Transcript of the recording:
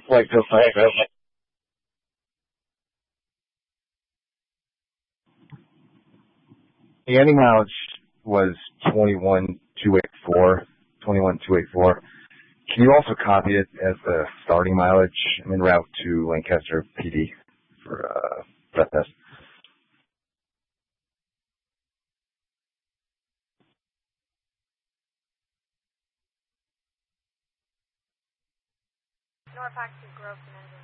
Like the fact that the ending mileage was 21,284. 21,284. Can you also copy it as the starting mileage? I'm en route to Lancaster PD for breath test. North Grove Engine.